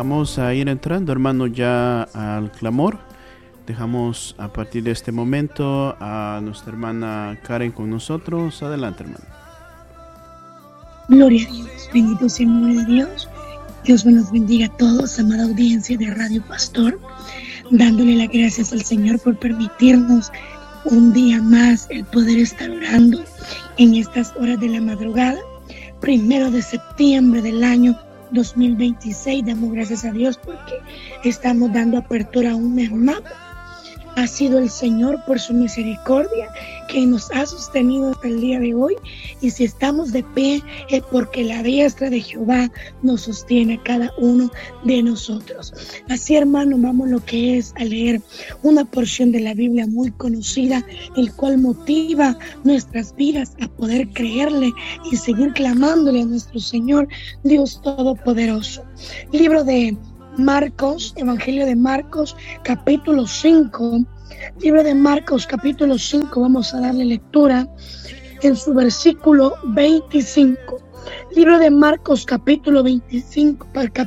Vamos a ir entrando, hermano, ya al clamor. Dejamos a partir de este momento a nuestra hermana Karen con nosotros. Adelante, hermano. Gloria a Dios, bendito sea el nombre de Dios. Dios me los bendiga a todos, amada audiencia de Radio Pastor, dándole las gracias al Señor por permitirnos un día más el poder estar orando en estas horas de la madrugada, 1 de septiembre del año 2026. Damos gracias a Dios porque estamos dando apertura a un mes más. Ha sido el Señor por su misericordia que nos ha sostenido hasta el día de hoy, y si estamos de pie es porque la diestra de Jehová nos sostiene a cada uno de nosotros. Así, hermano, vamos lo que es a leer una porción de la Biblia muy conocida, el cual motiva nuestras vidas a poder creerle y seguir clamándole a nuestro Señor Dios Todopoderoso. Libro de Marcos, Evangelio de Marcos, capítulo 5. Libro de Marcos, capítulo 5, vamos a darle lectura en su versículo 25. Libro de Marcos, capítulo 5,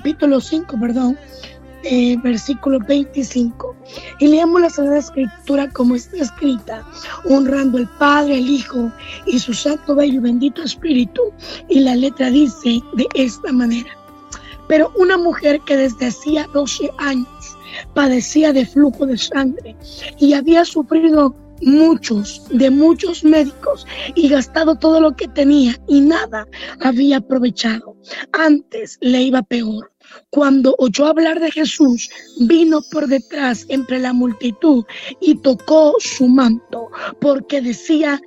versículo 25. Y leamos la Sagrada Escritura como está escrita, honrando al Padre, al Hijo y su santo, bello y bendito Espíritu. Y la letra dice de esta manera: pero una mujer que desde hacía 12 años padecía de flujo de sangre y había sufrido de muchos médicos y gastado todo lo que tenía y nada había aprovechado, antes le iba peor. Cuando oyó hablar de Jesús, vino por detrás entre la multitud y tocó su manto, porque decía,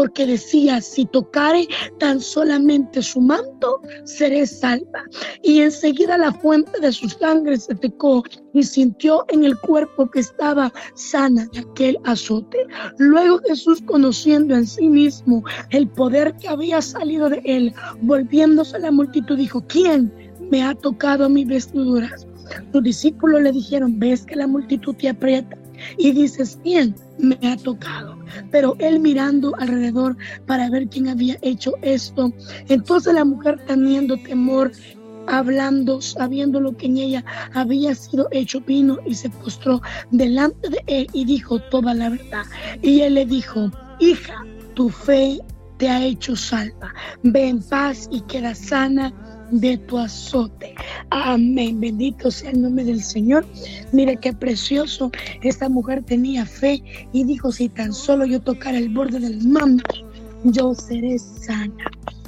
si tocare tan solamente su manto, seré salva. Y enseguida la fuente de su sangre se secó y sintió en el cuerpo que estaba sana de aquel azote. Luego Jesús, conociendo en sí mismo el poder que había salido de él, volviéndose a la multitud, dijo: ¿quién me ha tocado mis vestiduras? Sus discípulos le dijeron: ¿ves que la multitud te aprieta y dices, ¿quién me ha tocado? Pero él, mirando alrededor para ver quién había hecho esto, entonces la mujer, teniendo temor, hablando, sabiendo lo que en ella había sido hecho, vino y se postró delante de él y dijo toda la verdad. Y él le dijo: hija, tu fe te ha hecho salva, ve en paz y queda sana de tu azote. Amén. Bendito sea el nombre del Señor. Mire qué precioso. Esta mujer tenía fe y dijo: si tan solo yo tocara el borde del manto, yo seré sana.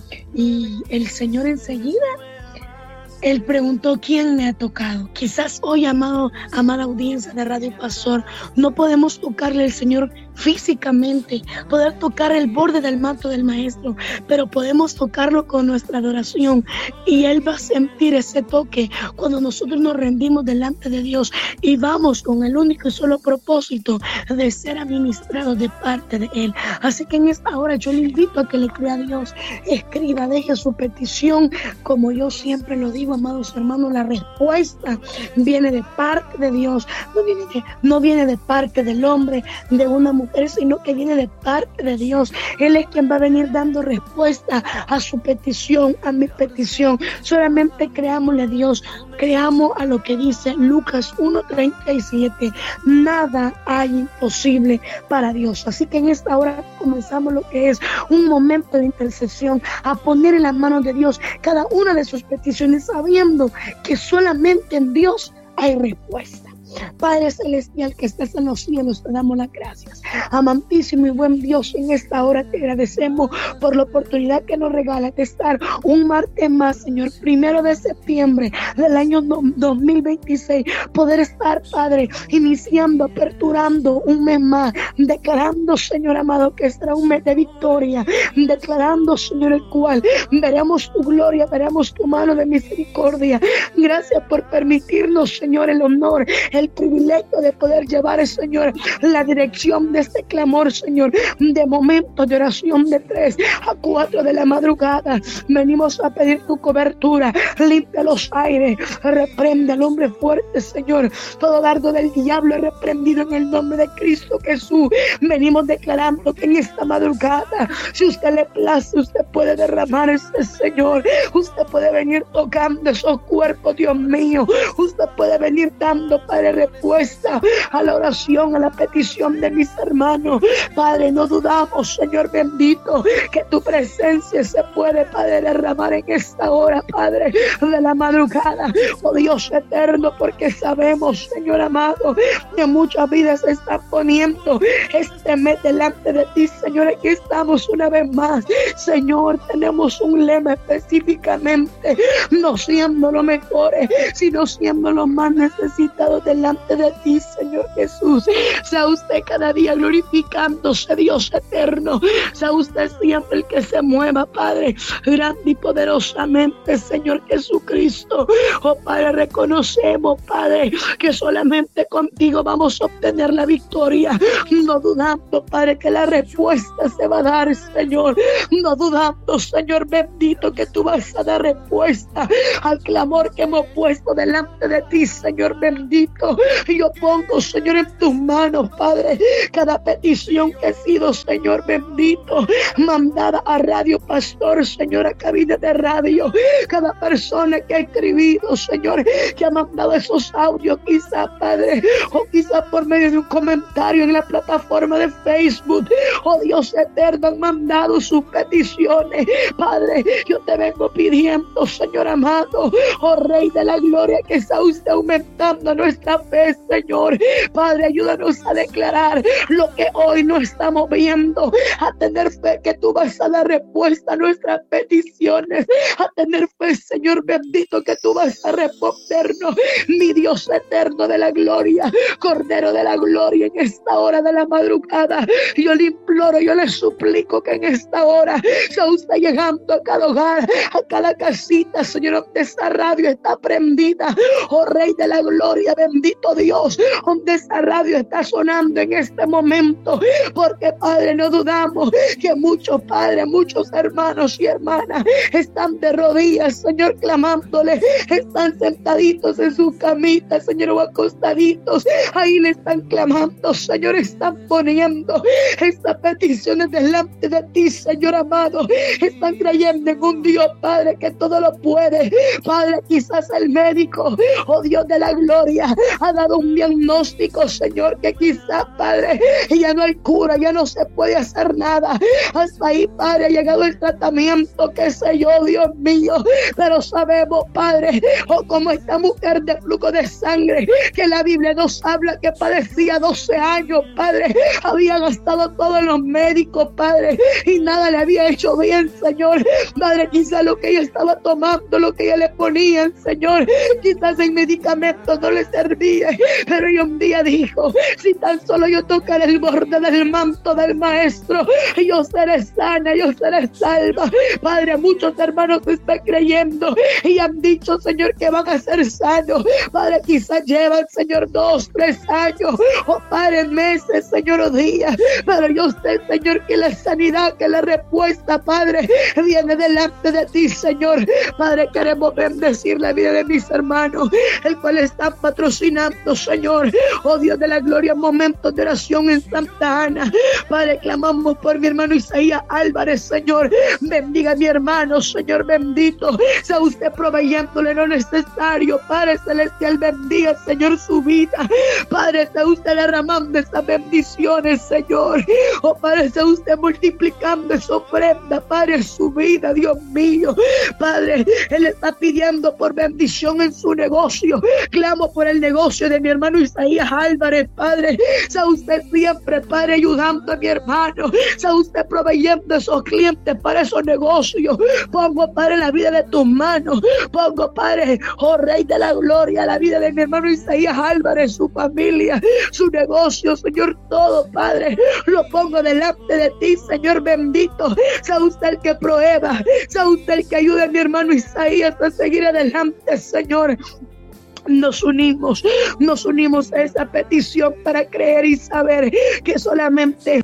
Y el Señor enseguida, él preguntó: ¿quién me ha tocado? Quizás hoy, amada audiencia de Radio Pastor, no podemos tocarle al Señor físicamente, poder tocar el borde del manto del Maestro, pero podemos tocarlo con nuestra adoración, y Él va a sentir ese toque cuando nosotros nos rendimos delante de Dios y vamos con el único y solo propósito de ser administrados de parte de Él. Así que en esta hora yo le invito a que le crea a Dios, escriba, deje su petición. Como yo siempre lo digo, amados hermanos, la respuesta viene de parte de Dios, no viene de parte del hombre, de una mujer, sino que viene de parte de Dios. Él es quien va a venir dando respuesta a su petición, a mi petición. Solamente creámosle a Dios, creamos a lo que dice Lucas 1:37. Nada hay imposible para Dios. Así que en esta hora comenzamos lo que es un momento de intercesión, a poner en las manos de Dios cada una de sus peticiones, sabiendo que solamente en Dios hay respuesta. Padre celestial que estás en los cielos, te damos las gracias. Amantísimo y buen Dios, en esta hora te agradecemos por la oportunidad que nos regalas de estar un martes más, Señor, 1 de septiembre del año 2026, poder estar, Padre, iniciando, aperturando un mes más, declarando, Señor amado, que será un mes de victoria, declarando, Señor, el cual veremos tu gloria, veremos tu mano de misericordia. Gracias por permitirnos, Señor, el honor, el el privilegio de poder llevar, Señor, la dirección de este clamor, Señor, de momentos de oración de 3 a 4 de la madrugada. Venimos a pedir tu cobertura, limpia los aires, reprende al hombre fuerte, Señor. Todo dardo del diablo es reprendido en el nombre de Cristo Jesús. Venimos declarando que en esta madrugada, si usted le place, usted puede derramarse, Señor. Usted puede venir tocando esos cuerpos, Dios mío. Usted puede venir dando, Padre, respuesta a la oración, a la petición de mis hermanos. Padre, no dudamos, Señor bendito, que tu presencia se puede, Padre, derramar en esta hora, Padre, de la madrugada. Oh Dios eterno, porque sabemos, Señor amado, que muchas vidas se están poniendo este mes delante de ti, Señor. Aquí estamos una vez más, Señor. Tenemos un lema específicamente: no siendo los mejores, sino siendo los más necesitados delante de ti, Señor Jesús. Sea usted cada día glorificándose, Dios eterno. Sea usted siempre el que se mueva, Padre, grande y poderosamente, Señor Jesucristo. Oh Padre, reconocemos, Padre, que solamente contigo vamos a obtener la victoria. No dudando, Padre, que la respuesta se va a dar, Señor. No dudando, Señor bendito, que tú vas a dar respuesta al clamor que hemos puesto delante de ti, Señor bendito. Yo pongo, Señor, en tus manos, Padre, cada petición que ha sido, Señor bendito, mandada a Radio Pastor, Señor, a cabina de radio. Cada persona que ha escribido, Señor, que ha mandado esos audios, quizá, Padre, o quizá por medio de un comentario en la plataforma de Facebook. Oh Dios eterno, han mandado sus peticiones. Padre, yo te vengo pidiendo, Señor amado, oh Rey de la Gloria, que sea usted aumentando nuestra fe, Señor. Padre, ayúdanos a declarar lo que hoy no estamos viendo, a tener fe que tú vas a dar respuesta a nuestras peticiones, a tener fe, Señor bendito, que tú vas a respondernos. Mi Dios eterno de la gloria, Cordero de la gloria, en esta hora de la madrugada, yo le imploro, yo le suplico que en esta hora sea usted llegando a cada hogar, a cada casita, Señor, donde esta radio está prendida. Oh Rey de la gloria, bendito Dios, donde esta radio está sonando en este momento, porque Padre, no dudamos que muchos padres, muchos hermanos y hermanas están de rodillas, Señor, clamándole. Están sentaditos en sus camitas, Señor, o acostaditos, ahí le están clamando, Señor. Están poniendo estas peticiones delante de ti, Señor amado. Están creyendo en un Dios, Padre, que todo lo puede. Padre, quizás el médico, oh Dios de la gloria, ha dado un diagnóstico, Señor, que quizás, Padre, ya no hay cura, ya no se puede hacer nada. Hasta ahí, Padre, ha llegado el tratamiento, qué sé yo, Dios mío. Pero sabemos, Padre, oh, como esta mujer de flujo de sangre, que la Biblia nos habla que padecía 12 años, Padre, había gastado todos los médicos, Padre, y nada le había hecho bien, Señor. Padre, quizás lo que ella estaba tomando, lo que ella le ponían, Señor, quizás en medicamentos no le servía, pero ella un día dijo: si tan solo yo tocaré el borde del manto del Maestro, yo seré sana, yo seré salva. Padre, muchos hermanos están creyendo y han dicho, Señor, que van a ser sanos. Padre, quizás llevan, Señor, 2, 3 años, o Padre, meses, Señor, o días, pero yo sé, Señor, que la sanidad, que la respuesta, Padre, viene delante de ti, Señor. Padre, queremos bendecir la vida de mis hermanos, el cual están patrocinando, Señor, oh Dios de la gloria, momentos de oración en Santa Ana. Padre, clamamos por mi hermano Isaías Álvarez, Señor. Bendiga a mi hermano, Señor bendito. Sea usted proveyéndole lo necesario, Padre celestial. Bendiga, Señor, su vida. Padre, sea usted derramando esas bendiciones, Señor. Oh Padre, sea usted multiplicando esa ofrenda, Padre, su vida, Dios mío. Padre, él está pidiendo por bendición en su negocio. Clamo por el negocio de mi hermano Isaías Álvarez, Padre. Sea usted siempre, Padre, ayudando a mi hermano. Sea usted proveyendo esos clientes para esos negocios. Pongo, Padre, la vida de tus manos. Pongo, Padre, oh Rey de la gloria, la vida de mi hermano Isaías Álvarez, su familia, su negocio, Señor, todo, Padre, lo pongo delante de ti, Señor bendito. Sea usted el que prueba, sea usted el que ayude a mi hermano Isaías a seguir adelante, Señor. Nos unimos a esa petición para creer y saber que solamente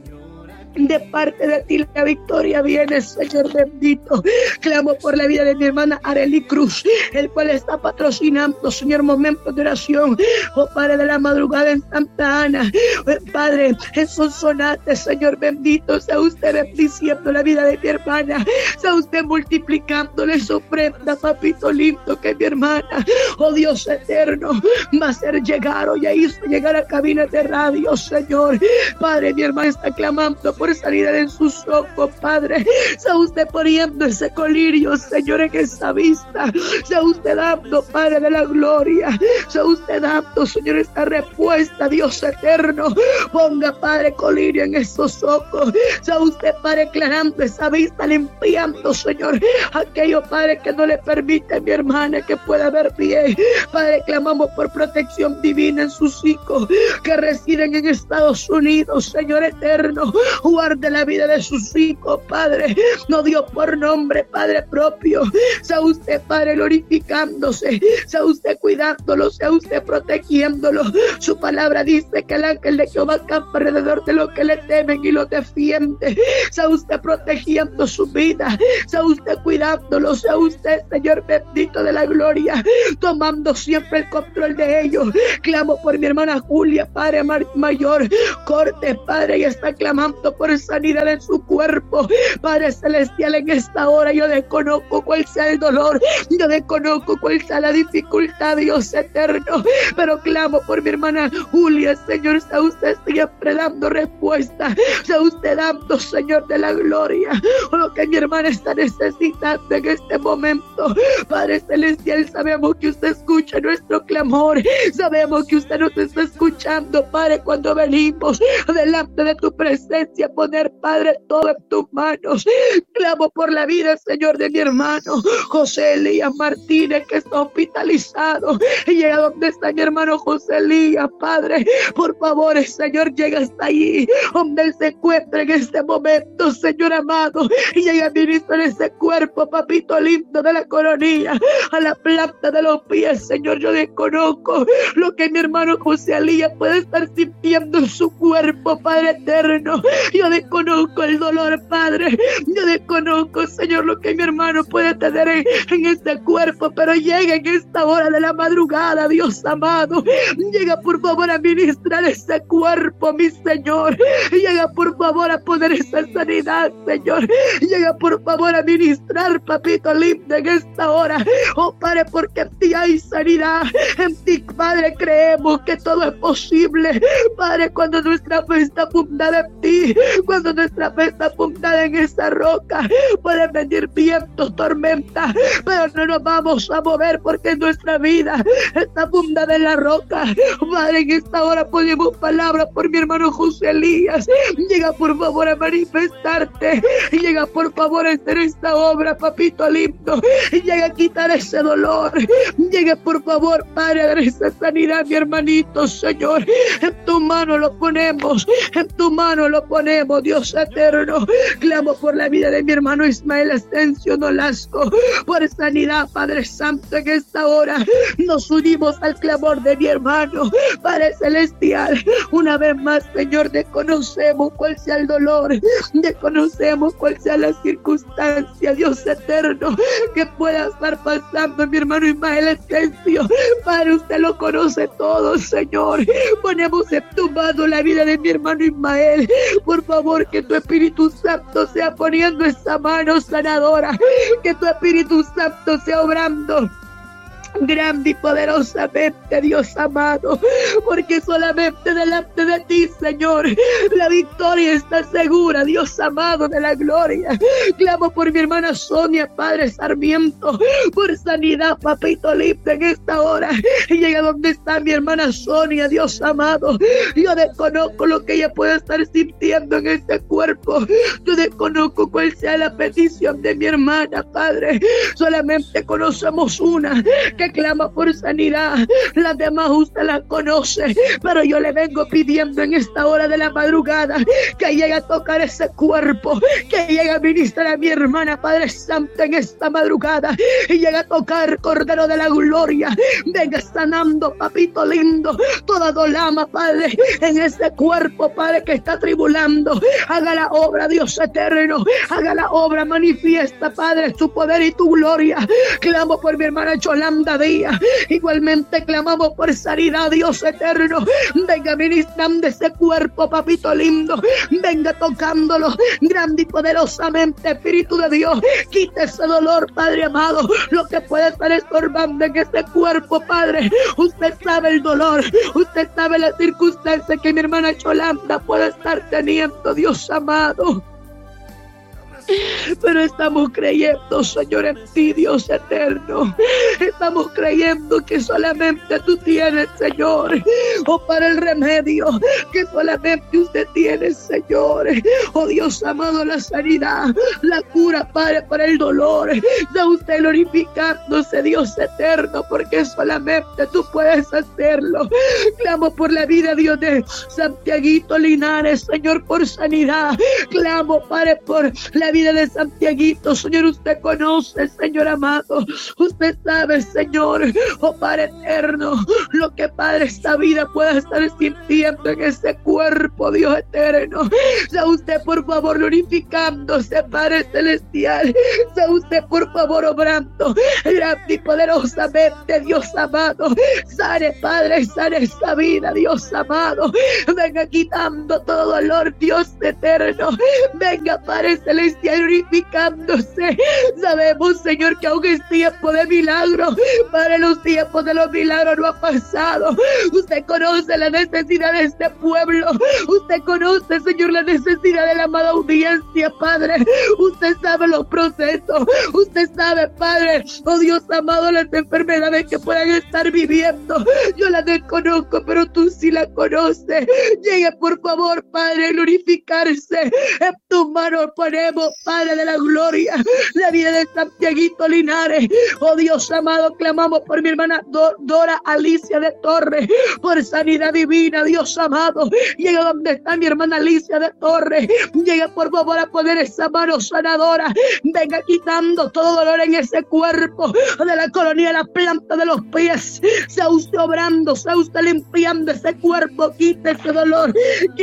de parte de ti la victoria viene, Señor bendito. Clamo por la vida de mi hermana Arely Cruz, el cual está patrocinando, Señor, momentos de oración, oh Padre, de la madrugada en Santa Ana, Padre, en Sonsonate, Señor bendito. Sea usted bendiciendo la vida de mi hermana, sea usted multiplicándole su ofrenda, papito lindo, que mi hermana, oh Dios eterno, va a hacer llegar, o ya hizo llegar a cabinas de radio, Señor. Padre, mi hermana está clamando por sanidad en sus ojos, Padre. Sea usted poniendo ese colirio, Señor, en esa vista. Sea usted dando, Padre de la gloria. Sea usted dando, Señor, esta respuesta, Dios eterno. Ponga, Padre, colirio en esos ojos. Sea usted, Padre, aclarando esa vista, limpiando, Señor, aquello, Padre, que no le permite a mi hermana que pueda ver bien. Padre, clamamos por protección divina en sus hijos que residen en Estados Unidos, Señor eterno. Guarde la vida de sus hijos, Padre. No dio por nombre, Padre propio. Sea usted, Padre, glorificándose. Sea usted cuidándolo. Sea usted protegiéndolo. Su palabra dice que el ángel de Jehová campa alrededor de los que le temen y los defiende. Sea usted protegiendo su vida. Sea usted cuidándolo. Sea usted, Señor bendito de la gloria, tomando siempre el control de ellos. Clamo por mi hermana Julia, Padre mayor. Corte, Padre, y está clamando por sanidad en su cuerpo. Padre celestial, en esta hora yo desconozco cuál sea el dolor, yo desconozco cuál sea la dificultad, Dios eterno, pero clamo por mi hermana Julia, Señor. Sea usted siempre dando respuesta, sea usted dando, Señor de la gloria, lo que mi hermana está necesitando en este momento. Padre celestial, sabemos que usted escucha nuestro clamor, sabemos que usted nos está escuchando, Padre, cuando venimos delante de tu presencia, poner, Padre, todo en tus manos. Clamo por la vida, Señor, de mi hermano José Elías Martínez, que está hospitalizado, y llega donde está mi hermano José Elías, Padre, por favor, Señor, llega hasta allí donde él se encuentra en este momento, Señor amado, y llega a ministrar ese cuerpo, papito lindo, de la coronilla a la planta de los pies. Señor, yo desconozco lo que mi hermano José Elías puede estar sintiendo en su cuerpo, Padre eterno. Yo desconozco el dolor, Padre. Yo desconozco, Señor, lo que mi hermano puede tener en este cuerpo, pero llega en esta hora de la madrugada, Dios amado. Llega, por favor, a ministrar ese cuerpo, mi Señor. Llega, por favor, a poner esa sanidad, Señor. Llega, por favor, a ministrar, papito lindo, en esta hora. Oh, Padre, porque en ti hay sanidad. En ti, Padre, creemos que todo es posible. Padre, cuando nuestra fe está fundada en ti, cuando nuestra fe está fundada en esa roca, pueden venir vientos, tormentas, pero no nos vamos a mover porque nuestra vida está fundada en la roca. Padre, en esta hora ponemos palabras por mi hermano José Elías. Llega, por favor, a manifestarte. Llega, por favor, a hacer esta obra, papito lindo. Llega a quitar ese dolor. Llega, por favor, Padre, a dar esa sanidad, mi hermanito, Señor. En tu mano lo ponemos. En tu mano lo ponemos, Dios eterno. Clamo por la vida de mi hermano Ismael Asensio Nolasco, por sanidad, Padre Santo. En esta hora nos unimos al clamor de mi hermano, Padre Celestial. Una vez más, Señor, desconocemos cuál sea el dolor, desconocemos cuál sea la circunstancia, Dios eterno, que pueda estar pasando mi hermano Ismael Asensio. Padre, usted lo conoce todo, Señor. Ponemos en tu mano la vida de mi hermano Ismael. Por favor, que tu Espíritu Santo sea poniendo esa mano sanadora, que tu Espíritu Santo sea obrando grande y poderosamente, Dios amado, porque solamente delante de ti, Señor, la victoria está segura, Dios amado de la gloria. Clamo por mi hermana Sonia, Padre Sarmiento, por sanidad, papito lindo, en esta hora. Y llega donde está mi hermana Sonia, Dios amado. Yo desconozco lo que ella puede estar sintiendo en este cuerpo. Yo desconozco cuál sea la petición de mi hermana, Padre. Solamente conocemos una, que clama por sanidad. Las demás usted las conoce, pero yo le vengo pidiendo en esta hora de la madrugada que llegue a tocar ese cuerpo, que llegue a ministrar a mi hermana, Padre Santo, en esta madrugada, y llegue a tocar, Cordero de la Gloria. Venga sanando, papito lindo, toda dolama, Padre, en ese cuerpo, Padre, que está tribulando. Haga la obra, Dios eterno, haga la obra, manifiesta, Padre, tu poder y tu gloria. Clamo por mi hermana Yolanda Díaz, igualmente clamamos por sanidad, Dios eterno. Venga ministrando ese cuerpo, papito lindo, venga tocándolo grande y poderosamente, Espíritu de Dios. Quita ese dolor, Padre amado, lo que puede estar estorbando en ese cuerpo, Padre. Usted sabe el dolor, usted sabe la circunstancia que mi hermana Yolanda puede estar teniendo, Dios amado. Pero estamos creyendo, Señor, en ti, Dios eterno. Estamos creyendo que solamente tú tienes, Señor, para el remedio, que solamente usted tiene, Señor. Oh Dios amado, la sanidad, la cura, Padre, para el dolor. Ya usted glorificándose, Dios eterno, porque solamente tú puedes hacerlo. Clamo por la vida, Dios, de Santiaguito Linares, Señor, por sanidad. Clamo, Padre, por la vida de Santiaguito, Señor, usted conoce, Señor amado, usted sabe, Señor, oh Padre eterno, lo que, Padre, esta vida pueda estar sintiendo en ese cuerpo, Dios eterno. Sea usted, por favor, glorificándose, Padre celestial. Sea usted, por favor, obrando grande y poderosamente, Dios amado. Sane, Padre, sane esta vida, Dios amado. Venga quitando todo dolor, Dios eterno. Venga, Padre celestial, glorificándose. Sabemos, Señor, que aún es tiempo de milagro. Para los tiempos de los milagros no ha pasado. Usted conoce la necesidad de este pueblo. Usted conoce, Señor, la necesidad de la amada audiencia, Padre. Usted sabe los procesos. Usted sabe, Padre, oh Dios amado, las enfermedades que puedan estar viviendo. Yo las desconozco, pero tú sí las conoces. Llegue, por favor, Padre, a glorificarse. En tus manos ponemos, Padre de la gloria, la vida de Santiaguito Linares. Oh Dios amado, clamamos por mi hermana Dora Alicia de Torres, por sanidad divina, Dios amado. Llega donde está mi hermana Alicia de Torres. Llega, por favor, a poner esa mano sanadora. Venga quitando todo dolor en ese cuerpo, de la colonia de la planta de los pies. Sea usted obrando, sea usted limpiando ese cuerpo. Quite ese dolor,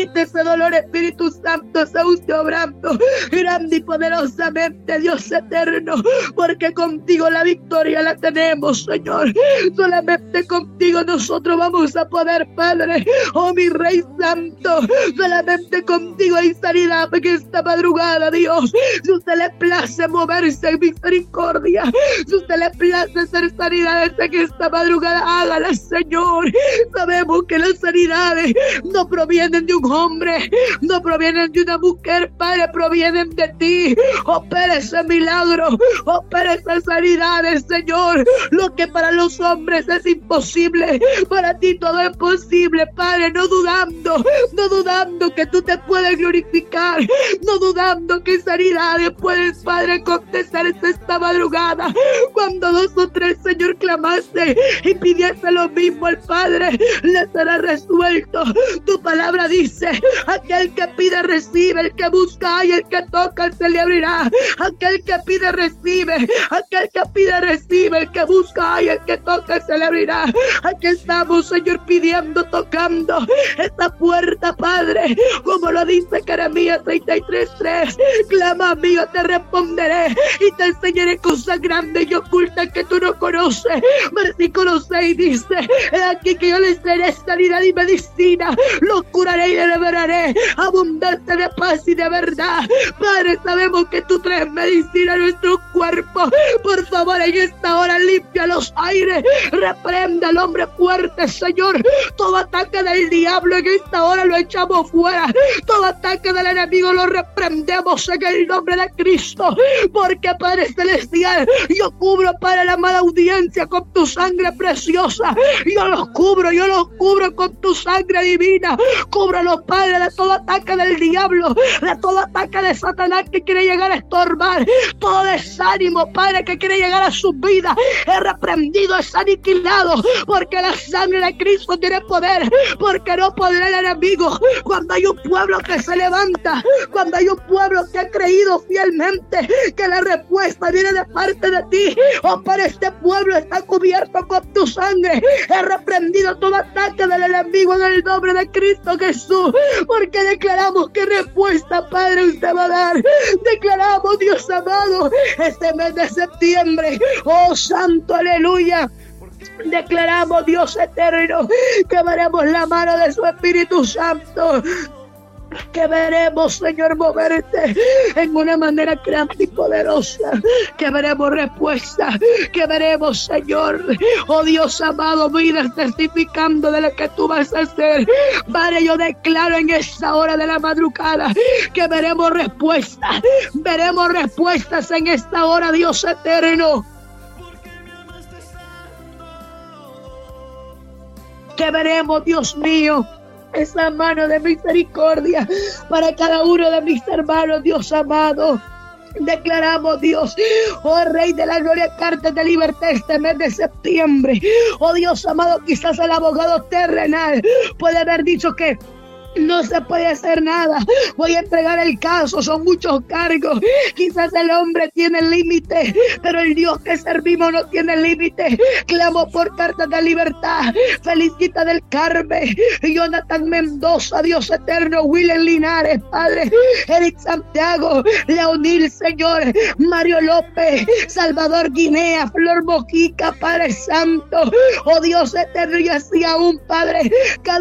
Espíritu Santo. Sea usted obrando grande y poderosamente, Dios eterno, porque contigo la victoria la tenemos, Señor. Solamente contigo nosotros vamos a poder, Padre. Oh mi Rey Santo, solamente contigo hay sanidad en esta madrugada, Dios. Si usted le place moverse en misericordia, si usted le place hacer sanidades en esta madrugada, hágala, Señor. Sabemos que las sanidades no provienen de un hombre, no provienen de una mujer, Padre, provienen de ti. Opera ese milagro, opera esas sanidades, Señor. Lo que para los hombres es imposible, para ti todo es posible, Padre. No dudando que tú te puedes glorificar, no dudando que sanidades puedes, Padre, contestar esta madrugada. Cuando 2 o 3, Señor, clamaste y pidiese lo mismo al Padre, le será resuelto. Tu palabra dice: aquel que pide recibe, el que busca y el que toca se le abrirá. Aquel que pide recibe, aquel que pide recibe, el que busca y el que toca se le abrirá. Aquí estamos, Señor, pidiendo, tocando esta puerta, Padre, como lo dice Jeremías 33:3. Clama a mí, yo te responderé y te enseñaré cosas grandes y ocultas que tú no conoces. Versículo 6 dice: he aquí que yo les daré sanidad y medicina, los curaré y les liberaré abundancia de paz y de verdad. Padre, sabemos que tú traes medicina a nuestro cuerpo. Por favor, en esta hora limpia los aires, reprende al hombre fuerte, Señor. Todo ataque del diablo en esta hora lo echamos fuera. Todo ataque del enemigo lo reprendemos en el nombre de Cristo. Porque, Padre celestial, yo cubro, para la mala audiencia, con tu sangre preciosa. Yo los cubro con tu sangre divina. Cúbralos, Padre, de todo ataque del diablo, de todo ataque de Satanás que que quiere llegar a estorbar, todo desánimo, Padre, que quiere llegar a su vida, es reprendido, es aniquilado, porque la sangre de Cristo tiene poder, porque no podrá el enemigo. Cuando hay un pueblo que se levanta, cuando hay un pueblo que ha creído fielmente que la respuesta viene de parte de ti, para este pueblo está cubierto con tu sangre. He reprendido todo ataque del enemigo en el nombre de Cristo Jesús, porque declaramos que respuesta, Padre, usted va a dar. Declaramos, Dios amado, este mes de septiembre, oh santo, aleluya, declaramos, Dios eterno, que veremos la mano de su Espíritu Santo, que veremos, Señor, moverte en una manera grande y poderosa, que veremos respuesta, que veremos, Señor, oh Dios amado, vidas testificando de lo que tú vas a hacer. Padre, yo declaro en esta hora de la madrugada que veremos respuestas en esta hora, Dios eterno, que veremos, Dios mío, esa mano de misericordia para cada uno de mis hermanos, Dios amado. Declaramos, Dios, oh Rey de la Gloria, cartas de libertad este mes de septiembre. Oh Dios amado, quizás el abogado terrenal puede haber dicho que no se puede hacer nada, voy a entregar el caso, son muchos cargos. Quizás el hombre tiene límite, pero el Dios que servimos no tiene límite. Clamo por cartas de libertad, Felicita del Carmen, Jonathan Mendoza, Dios eterno, William Linares, Padre, Eric Santiago, Leonil, Señor, Mario López, Salvador Guinea, Flor Mojica, Padre Santo, oh Dios eterno, y así aún, Padre,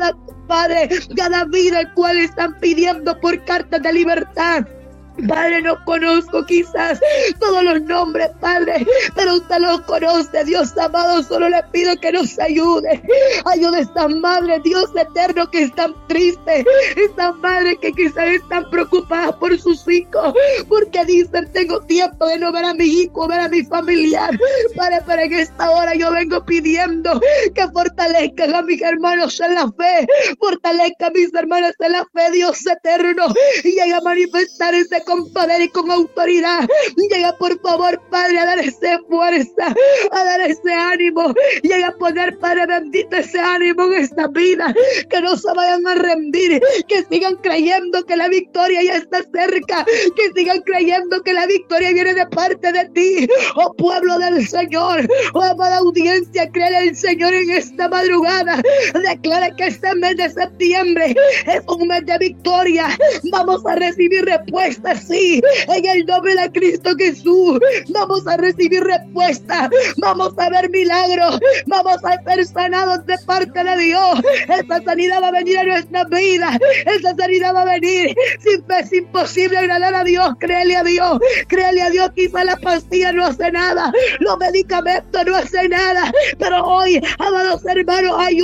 Padre, cada vida el cual están pidiendo por cartas de libertad. Padre, no conozco quizás todos los nombres, Padre, pero usted los conoce, Dios amado. Solo le pido que nos ayude. Ayude a estas madres, Dios eterno, que están tristes, estas madres que quizás están preocupadas por sus hijos, porque dicen, tengo tiempo de no ver a mi hijo, ver a mi familiar. Padre, pero en esta hora yo vengo pidiendo que fortalezcan a mis hermanos en la fe, fortalezcan a mis hermanos en la fe, Dios eterno, y llegue a manifestarse con poder y con autoridad. Llega, por favor, Padre, a dar esa fuerza, a dar ese ánimo. Llega a poner, Padre bendito, ese ánimo en esta vida, que no se vayan a rendir, que sigan creyendo que la victoria ya está cerca, que sigan creyendo que la victoria viene de parte de ti, oh pueblo del Señor. Oh amada audiencia, créele al Señor en esta madrugada. Declara que este mes de septiembre es un mes de victoria. Vamos a recibir respuestas, sí, en el nombre de Cristo Jesús. Vamos a recibir respuesta, vamos a ver milagros, vamos a ser sanados de parte de Dios. Esa sanidad va a venir a nuestra vida, esa sanidad va a venir. Sin fe es imposible agradar a Dios. Créele a Dios, créele a Dios. Quizá la pastilla no hace nada, los medicamentos no hacen nada, pero hoy, amados hermanos, hay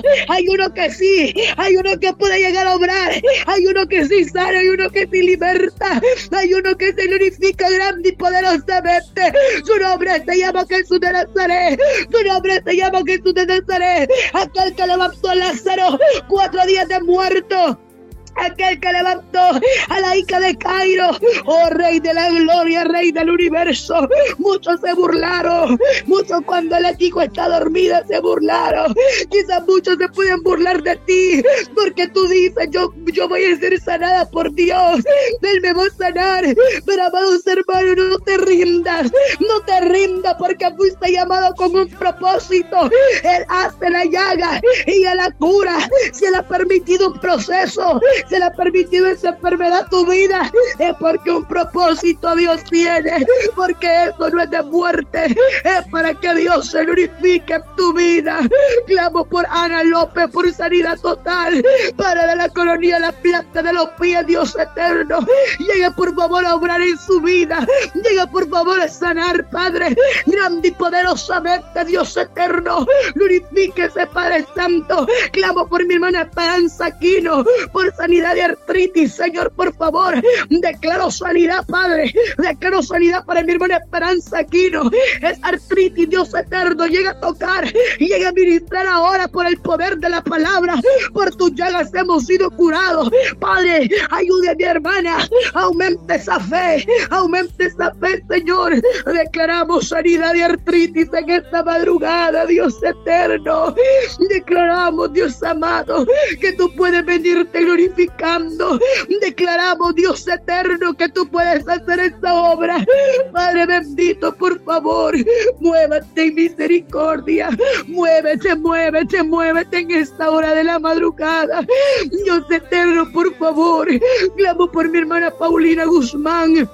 uno que sí, hay uno que puede llegar a obrar, hay uno que sí sana, hay uno que sí liberta, hay uno que se glorifica grande y poderosamente. Su nombre se llama Jesús de Nazaret, su nombre se llama Jesús de Nazaret, aquel que levantó a Lázaro 4 días de muerto, aquel que levantó a la hija de Cairo. Oh Rey de la Gloria, Rey del universo. Muchos se burlaron, muchos cuando el hijo está dormida se burlaron. Quizás muchos se pueden burlar de ti, porque tú dices, yo voy a ser sanada por Dios, Él me va a sanar. Pero amados hermanos, no te rindas, porque fuiste llamado con un propósito. Él hace la llaga y Él la cura. Si Él ha permitido un proceso, se le ha permitido esa enfermedad a tu vida, es porque un propósito Dios tiene, porque eso no es de muerte, es para que Dios se glorifique en tu vida. Clamo por Ana López, por sanidad total, para de la colonia, la planta de los pies, Dios eterno. Llega por favor a obrar en su vida, llega por favor a sanar, Padre, grande y poderosamente, Dios eterno. Glorifíquese, Padre Santo. Clamo por mi hermana Esperanza Aquino, por sanidad sanidad de artritis, Señor, por favor. Declaro sanidad, Padre. Declaro sanidad para mi hermana Esperanza Aquino. Es artritis, Dios eterno, llega a tocar, llega a ministrar ahora por el poder de la palabra. Por tus llagas hemos sido curados. Padre, ayude a mi hermana. Aumente esa fe, Señor. Declaramos sanidad de artritis en esta madrugada, Dios eterno. Declaramos, Dios amado, que tú puedes venirte glorificando. Declaramos, Dios eterno, que tú puedes hacer esta obra. Padre bendito, por favor, muévete en misericordia. Muévete, muévete, muévete en esta hora de la madrugada. Dios eterno, por favor, clamo por mi hermana Paulina Guzmán,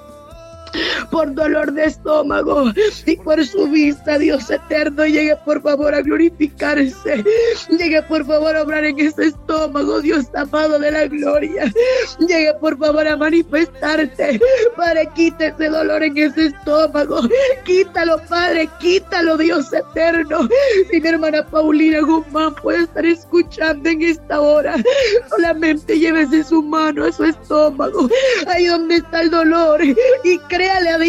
por dolor de estómago y por su vista, Dios eterno, llegue por favor a glorificarse, llegue por favor a obrar en ese estómago, Dios amado de la gloria, llegue por favor a manifestarte, Padre, quita ese dolor en ese estómago, quítalo, Padre, quítalo, Dios eterno. Si mi hermana Paulina Guzmán puede estar escuchando en esta hora, solamente llévese su mano a su estómago, ahí donde está el dolor, y créale a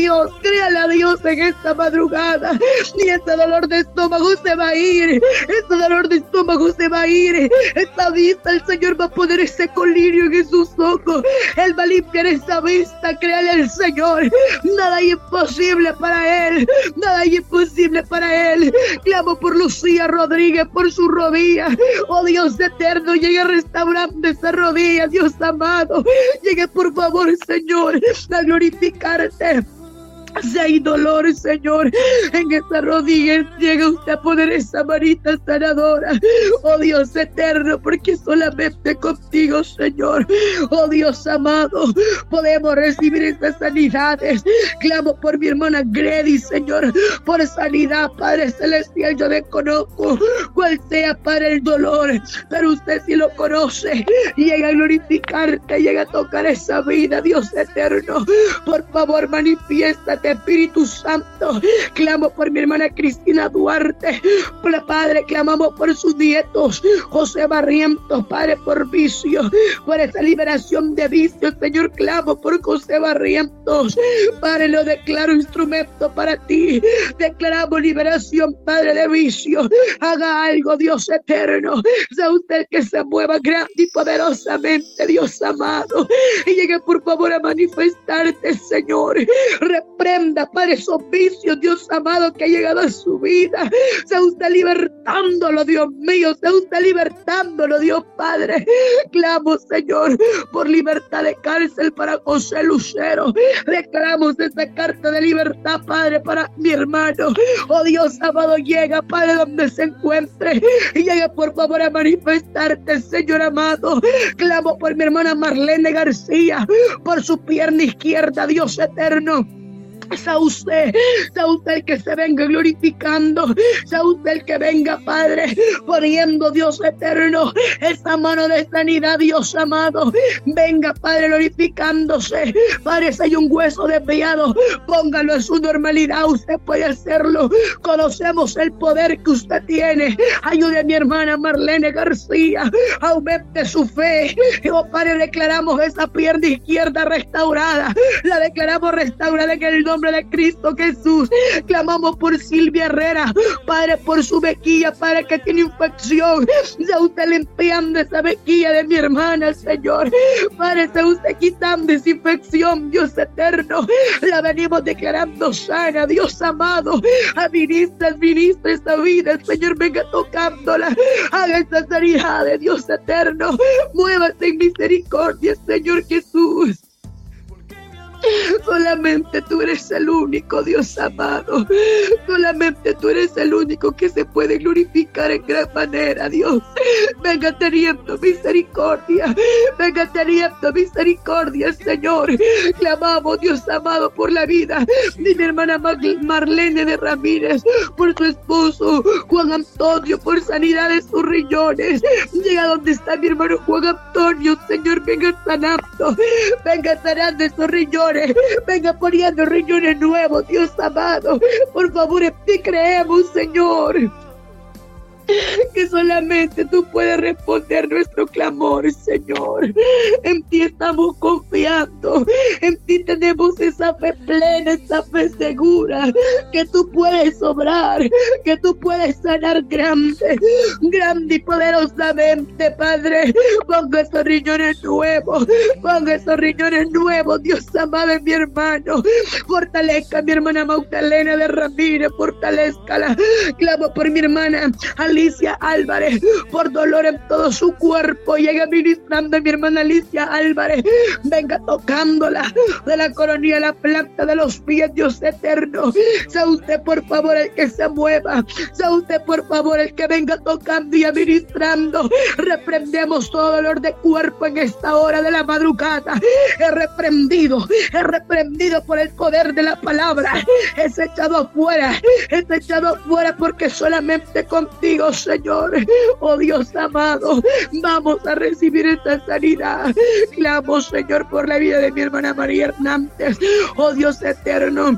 Dios en esta madrugada, y ese dolor de estómago se va a ir, ese dolor de estómago se va a ir, esta vista el Señor va a poner ese colirio en sus ojos, Él va a limpiar esa vista, créale al Señor, nada hay imposible para Él, nada hay imposible para Él. Clamo por Lucía Rodríguez, por su rodilla, oh Dios eterno, llegue restaurando esa rodilla, Dios amado, llegue por favor, Señor, a glorificarte. Si hay dolor, Señor, en esa rodilla, llega usted a poner esa manita sanadora. Oh Dios eterno, porque solamente contigo, Señor, oh Dios amado, podemos recibir esas sanidades. Clamo por mi hermana Grady, Señor, por sanidad, Padre Celestial. Yo desconozco cuál sea, Padre, el dolor, pero usted sí lo conoce. Llega a glorificarte, llega a tocar esa vida, Dios eterno. Por favor, manifiéstate, Espíritu Santo. Clamo por mi hermana Cristina Duarte, Padre, clamamos por sus nietos, José Barrientos, Padre, por vicio, por esa liberación de vicios, Señor. Clamo por José Barrientos, Padre, lo declaro instrumento para ti. Declaramos liberación, Padre, de vicio. Haga algo, Dios eterno, sea usted el que se mueva grande y poderosamente, Dios amado, y llegue por favor a manifestarte, Señor. Reprenda, Padre, esos vicios, Dios amado, que ha llegado a su vida. Sea usted libertándolo, Dios mío, sea usted libertándolo, Dios Padre. Clamo, Señor, por libertad de cárcel para José Lucero. Declaramos esa carta de libertad, Padre, para mi hermano. Oh Dios amado, llega, Padre, donde se encuentre, y llega por favor a manifestarte, Señor amado. Clamo por mi hermana Marlene García, por su pierna izquierda, Dios eterno. Sea usted el que se venga glorificando, sea usted el que venga, Padre, poniendo, Dios eterno, esa mano de sanidad, Dios amado. Venga, Padre, glorificándose. Padre, si hay un hueso desviado, póngalo en su normalidad, usted puede hacerlo. Conocemos el poder que usted tiene. Ayude a mi hermana Marlene García, aumente su fe. Oh, Padre, declaramos esa pierna izquierda restaurada, la declaramos restaurada en el nombre de Cristo Jesús. Clamamos por Silvia Herrera, Padre, por su vejiga, Padre, que tiene infección. Sea usted limpiando esa vejiga de mi hermana, Señor. Padre, sea usted quitando esa infección, Dios eterno. La venimos declarando sana, Dios amado. Administra esta vida, Señor, venga tocándola. Haga esa sanidad de Dios eterno. Muévase en misericordia, Señor Jesús. Solamente tú eres el único, Dios amado. Solamente tú eres el único que se puede glorificar en gran manera, Dios. Venga teniendo misericordia. Venga teniendo misericordia, Señor. Clamamos, Dios amado, por la vida de mi hermana Marlene de Ramírez, por su esposo Juan Antonio, por sanidad de sus riñones. Llega donde está mi hermano Juan Antonio, Señor, venga sanando. Venga sanando esos riñones. Venga poniendo riñones nuevos, Dios amado. Por favor, en ti creemos, Señor. que solamente tú puedes responder nuestro clamor, Señor. En ti estamos confiando, en ti tenemos esa fe plena, esa fe segura, que tú puedes obrar, que tú puedes sanar grande y poderosamente, Padre. Ponga esos riñones nuevos, Dios amado, en mi hermano. Fortalezca a mi hermana Magdalena de Ramírez, fortalézcala. Clamo por mi hermana Alicia Álvarez, por dolor en todo su cuerpo. Llega ministrando a mi hermana Alicia Álvarez. Venga tocándola de la coronilla a la planta de los pies, Dios eterno. Sea usted, por favor, el que se mueva. Sea usted, por favor, el que venga tocando y administrando. Reprendemos todo dolor de cuerpo en esta hora de la madrugada. He reprendido por el poder de la palabra. Es echado afuera porque solamente contigo, Señor, oh Dios amado, vamos a recibir esta sanidad. Clamo, Señor, por la vida de mi hermana María Hernández, oh Dios eterno.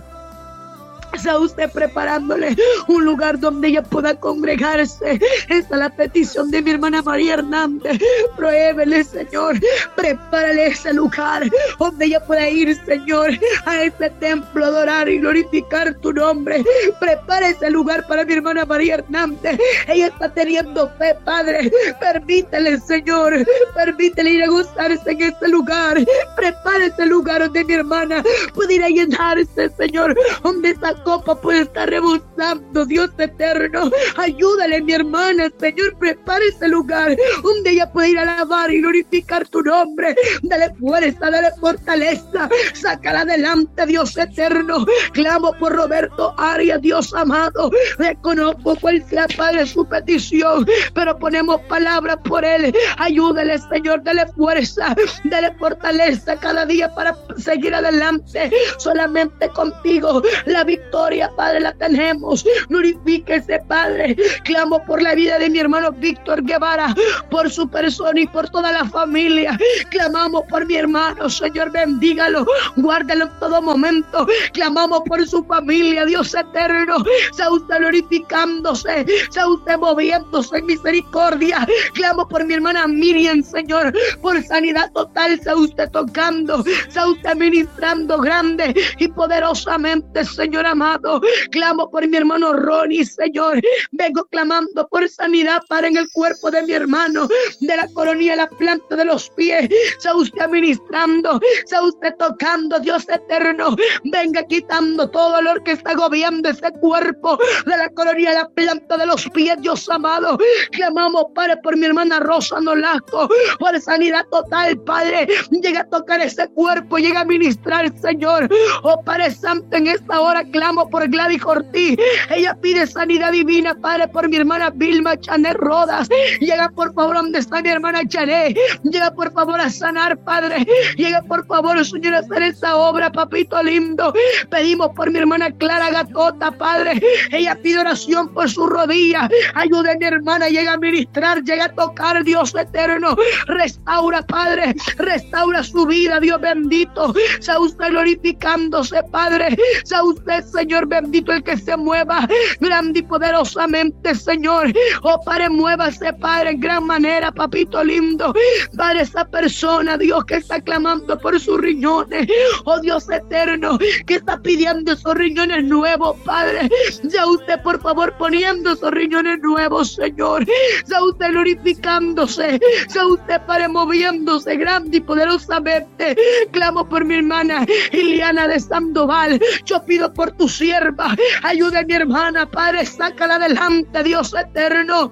Sea usted preparándole un lugar donde ella pueda congregarse. Esta es la petición de mi hermana María Hernández. Prohébele, Señor, prepárale ese lugar donde ella pueda ir, Señor, a este templo, adorar y glorificar tu nombre. Prepara ese lugar para mi hermana María Hernández. Ella está teniendo fe, Padre. Permítele, Señor, permítele ir a gozarse en este lugar. Prepara ese lugar donde mi hermana pueda ir a llenarse, Señor, donde esa copa puede estar rebosando, Dios eterno. Ayúdale, mi hermana, Señor, prepara ese lugar donde ella puede ir a alabar y glorificar tu nombre. Dale fuerza, dale fortaleza, sácala adelante, Dios eterno. Clamo por Roberto Arias, Dios amado. Reconozco cuál sea, Padre, su petición, pero ponemos palabras por él. Ayúdale, Señor, dale fuerza, dale fortaleza cada día para seguir adelante. Solamente contigo la victoria, Padre, la tenemos. Glorifíquese, Padre. Clamo por la vida de mi hermano Víctor Guevara, por su persona y por toda la familia. Clamamos por mi hermano, Señor, bendígalo, guárdalo en todo momento. Clamamos por su familia, Dios eterno. Sea usted glorificándose, sea usted moviéndose en misericordia. Clamo por mi hermana Miriam, Señor, por sanidad total. Sea usted tocando, sea usted ministrando grande y poderosamente, Señor amado. Clamo por mi hermano Ronnie, Señor. Vengo clamando por sanidad para en el cuerpo de mi hermano, de la coronilla a la planta de los pies. Sea usted administrando, sea usted tocando, Dios eterno. Venga quitando todo dolor que está agobiando ese cuerpo, de la coronilla a la planta de los pies, Dios amado. Clamamos, Padre, por mi hermana Rosa Nolasco, por sanidad total, Padre. Llega a tocar ese cuerpo, llega a ministrar, Señor. Oh, Padre Santo, en esta hora clamo por Gladys Ortiz. Ella pide sanidad divina, Padre, por mi hermana Vilma Chanet Rodas. Llega, por favor, donde está mi hermana Chanet. Llega, por favor, a sanar, Padre. Llega, por favor, Señor, a hacer esa obra, papito lindo. Pedimos por mi hermana Clara Gatota, Padre. Ella pide oración por su rodilla. Ayuda a mi hermana, llega a ministrar, llega a tocar, Dios eterno. Restaura, Padre. Restaura su vida, Dios bendito. Sea usted glorificándose, Padre. Sea usted, Señor bendito, el que se mueva grande y poderosamente, Señor. Oh, Padre, muévase, Padre, en gran manera, papito lindo. Padre, esa persona, Dios, que está clamando por sus riñones. Oh, Dios eterno, que está pidiendo esos riñones nuevos, Padre. Ya usted, por favor, poniendo esos riñones nuevos, Señor. Ya usted glorificándose. Ya usted, Padre, moviéndose grande y poderosamente. Clamo por mi hermana Iliana de Sandoval. Yo pido por tu sierva. Ayuda a mi hermana, Padre, sácala adelante, Dios eterno.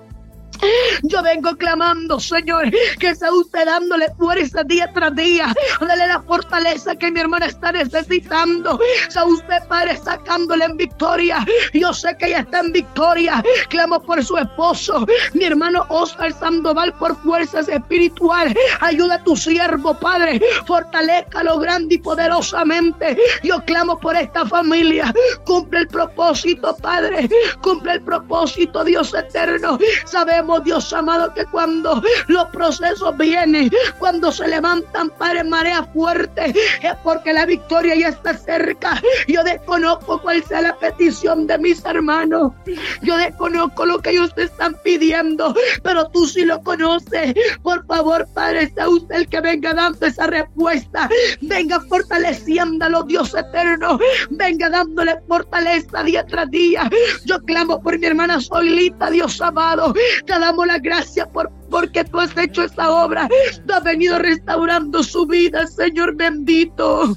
Yo vengo clamando, Señor, que sea usted dándole fuerza día tras día. Dale la fortaleza que mi hermana está necesitando. Sea usted, Padre, sacándole en victoria. Yo sé que ella está en victoria. Clamo por su esposo, mi hermano Oscar Sandoval, por fuerzas espirituales. Ayuda a tu siervo, Padre. Fortalézcalo grande y poderosamente. Yo clamo por esta familia. Cumple el propósito, Padre. Cumple el propósito, Dios eterno. Sabemos sabemos, Dios amado, que cuando los procesos vienen, cuando se levantan, Padre, marea fuerte, es porque la victoria ya está cerca. Yo desconozco cuál sea la petición de mis hermanos, yo desconozco lo que ellos te están pidiendo, pero tú sí lo conoces. Por favor, Padre, sea usted el que venga dando esa respuesta, venga fortaleciéndolo, Dios eterno, venga dándole fortaleza día tras día. Yo clamo por mi hermana Zoilita, Dios amado, te damos las gracias porque tú has hecho esta obra, tú has venido restaurando su vida, Señor bendito.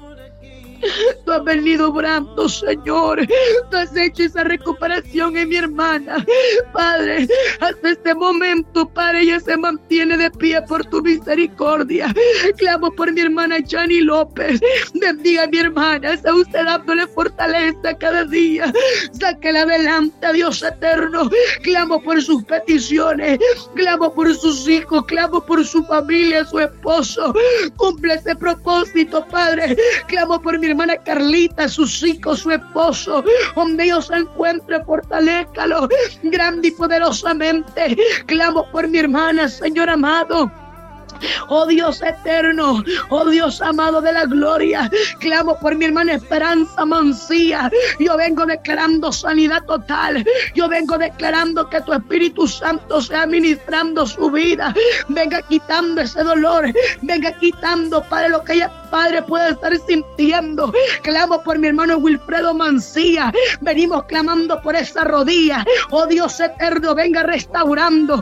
Tú has venido obrando, Señor. Tú has hecho esa recuperación en mi hermana, Padre. Hasta este momento, Padre, ella se mantiene de pie por tu misericordia. Clamo por mi hermana Jani López. Bendiga a mi hermana, sea usted dándole fortaleza cada día. Sáquela adelante, Dios eterno. Clamo por sus peticiones, clamo por sus hijos, clamo por su familia, su esposo. Cumple ese propósito, Padre. Clamo por mi hermana Carlita, sus hijos, su esposo, donde ellos se encuentren, fortalézcalo grande y poderosamente. Clamo por mi hermana, Señor amado. Oh Dios eterno, oh Dios amado de la gloria, clamo por mi hermana Esperanza Mancía. Yo vengo declarando sanidad total. Yo vengo declarando que tu Espíritu Santo sea ministrando su vida. Venga quitando ese dolor. Venga quitando, Padre, lo que ella, Padre, puede estar sintiendo. Clamo por mi hermano Wilfredo Mancía. Venimos clamando por esa rodilla. Oh Dios eterno, venga restaurando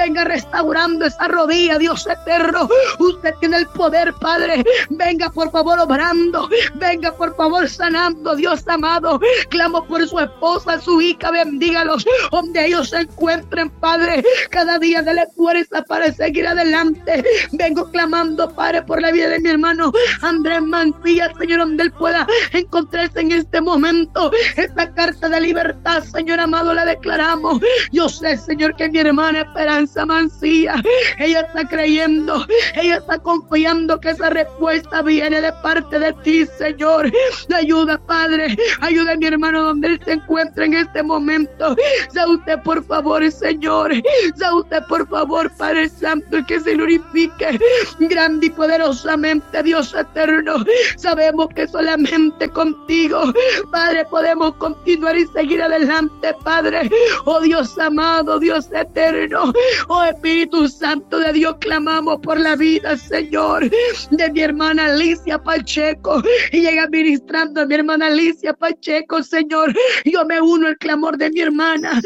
esa rodilla, Dios eterno. Usted tiene el poder, Padre. Venga por favor obrando, venga por favor sanando, Dios amado. Clamo por su esposa, su hija, bendígalos donde ellos se encuentren, Padre. Cada día dale fuerza para seguir adelante. Vengo clamando, Padre, por la vida de mi hermano Andrés Mancilla, Señor, donde él pueda encontrarse en este momento. Esta carta de libertad, Señor amado, la declaramos. Yo sé, Señor, que mi hermana Esperanza Mancilla, ella está creyendo, ella está confiando que esa respuesta viene de parte de ti, Señor. Ayuda, Padre, ayuda a mi hermano donde él se encuentra en este momento. Sea usted, por favor, Señor, sea usted, por favor, Padre Santo, el que se glorifique grande y poderosamente, Dios eterno. Sabemos que solamente contigo, Padre, podemos continuar y seguir adelante, Padre. Oh Dios amado, Dios eterno, oh Espíritu Santo de Dios, clamamos por la vida, Señor, de mi hermana Alicia Pacheco, y llega ministrando a mi hermana Alicia Pacheco, Señor. Yo me uno al clamor de mi hermana,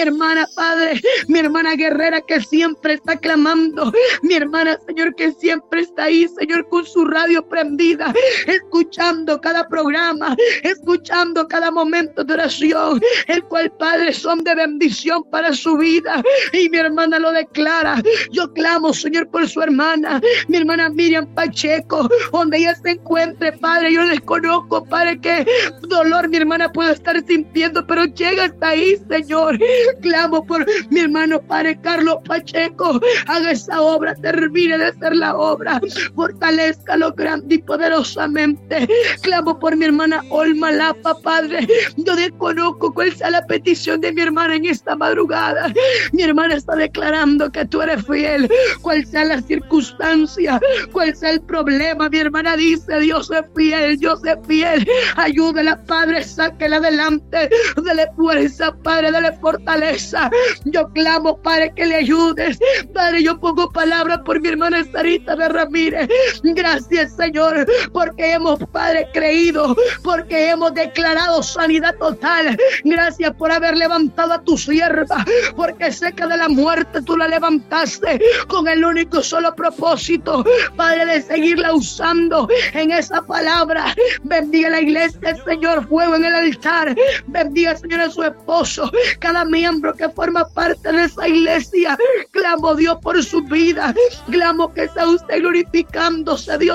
Padre, mi hermana guerrera que siempre está clamando, mi hermana, Señor, que siempre está ahí, Señor, con su radio prendida, escuchando cada programa, escuchando cada momento de oración, el cual, Padre, son de bendición para su vida, y mi hermana lo declara. Yo clamo, Señor, por su hermana, mi hermana Miriam Pacheco, donde ella se encuentre, Padre. Yo desconozco, Padre, qué dolor mi hermana puede estar sintiendo, pero llega hasta ahí, Señor. Clamo por mi hermano, Padre Carlos Pacheco, haga esa obra, termine de hacer la obra, fortalezcalo grande y poderosamente. Clamo por mi hermana Olma Lapa, Padre. Yo desconozco cuál sea la petición de mi hermana en esta madrugada. Mi hermana está declarando que tú eres fiel, cuál sea la circunstancia, cuál sea el problema. Mi hermana dice: Dios es fiel, Dios es fiel. Ayúdela, Padre, sáquela adelante, dale fuerza, Padre, dale fortaleza. Yo clamo, Padre, que le ayudes, Padre. Yo pongo palabras por mi hermana Sarita de Ramírez. Gracias, Señor, porque hemos, Padre, creído, porque hemos declarado sanidad total. Gracias por haber levantado a tu sierva, porque cerca de la muerte tú la levantaste con el único solo propósito, Padre, de seguirla usando en esa palabra. Bendiga la iglesia, Señor, fuego en el altar. Bendiga, Señor, a su esposo, cada miembro que forma parte de esa iglesia. Clamo, Dios, por su vida. Clamo que sea usted glorificándose, Dios eterno.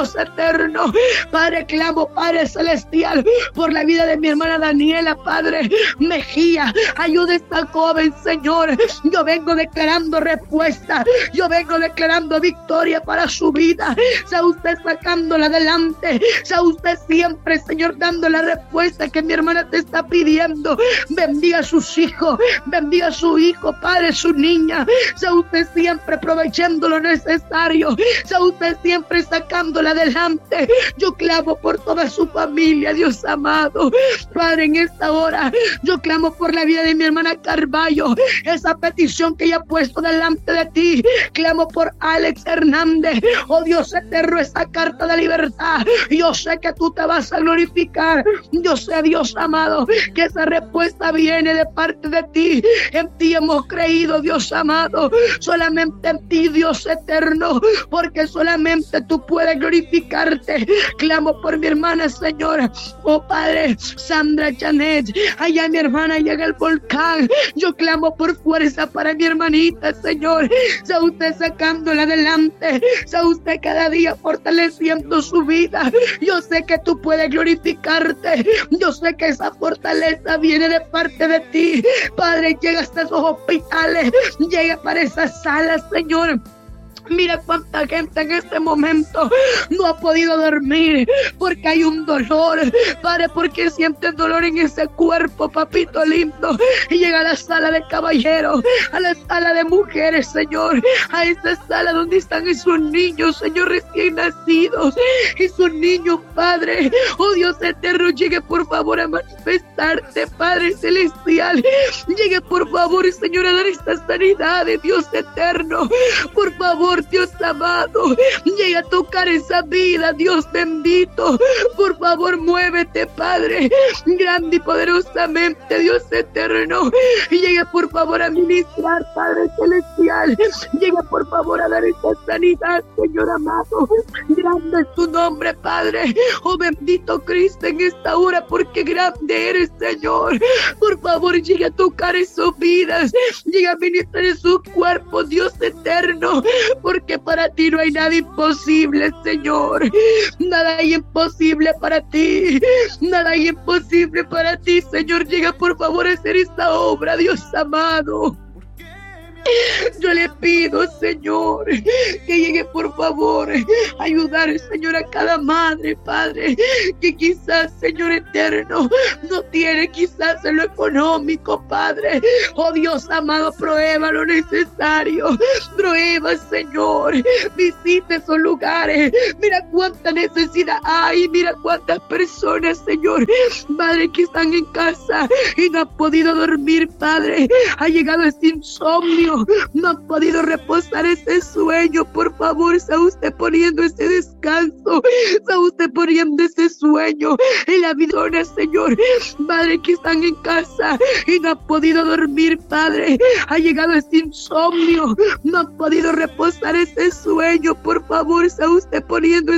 eterno. Padre, clamo, Padre celestial, por la vida de mi hermana Daniela, Padre Mejía. Ayuda a esta joven, Señor. Yo vengo declarando respuesta, yo vengo declarando victoria para su vida. Sea usted sacándola adelante, sea usted siempre, Señor, dando la respuesta que mi hermana te está pidiendo. Bendiga a sus hijos, bendiga a su hijo, Padre, su niña. Sea usted siempre aprovechando lo necesario, sea usted siempre sacándola adelante. Yo clamo por toda su familia, Dios amado. Padre, en esta hora yo clamo por la vida de mi hermana Carballo, esa petición que ella ha puesto delante de ti. Clamo por Alex Hernández, oh Dios eterno, esa carta de libertad. Yo sé que tú te vas a glorificar, yo sé, Dios amado, que esa respuesta viene de parte de ti. En ti hemos creído, Dios amado, solamente en ti, Dios eterno, porque solamente tú puedes glorificarte. Clamo por mi hermana, Señor, oh Padre, Sandra Janet, allá mi hermana, allá en el volcán. Yo clamo por fuerza para mi hermanita, Señor. Sea usted sacándola adelante, sea usted cada día fortaleciendo su vida. Yo sé que tú puedes glorificarte, yo sé que esa fortaleza viene de parte de ti. Padre, llega hasta esos hospitales, llega para esas salas, Señor. Mira cuánta gente en este momento no ha podido dormir porque hay un dolor, Padre, porque sienten dolor en ese cuerpo, papito lindo, y llega a la sala de caballeros, a la sala de mujeres, Señor, a esa sala donde están esos niños, Señor, recién nacidos, esos niños, Padre, oh Dios eterno, llegue por favor a manifestarte, Padre celestial, llegue por favor, Señor, a dar esta sanidad de Dios eterno, por favor, Dios amado, llega a tocar esa vida, Dios bendito. Por favor, muévete, Padre, grande y poderosamente, Dios eterno. Y llega por favor a ministrar, Padre celestial. Llega por favor a dar esa sanidad, Señor amado. Grande es tu nombre, Padre. Oh bendito Cristo en esta hora, porque grande eres, Señor. Por favor, llega a tocar esas vidas. Llega a ministrar en sus cuerpos, Dios eterno. Porque para ti no hay nada imposible, Señor. Nada hay imposible para ti. Nada hay imposible para ti, Señor. Llega por favor a hacer esta obra, Dios amado. Yo le pido, Señor, que llegue por favor a ayudar, Señor, a cada madre, Padre, que quizás, Señor eterno, no tiene quizás en lo económico, Padre. Oh Dios amado, prueba lo necesario. Prueba, Señor. Visita esos lugares. Mira cuánta necesidad hay. Mira cuántas personas, Señor, Padre, que están en casa y no han podido dormir, Padre. Ha llegado ese insomnio. No han podido reposar ese sueño. Por favor, sea usted poniendo ese descanso, sea usted poniendo ese sueño en la vida, Señor. Padre, que están en casa y no han podido dormir, Padre. Ha llegado ese insomnio. No han podido reposar ese sueño. Por favor, sea usted poniendo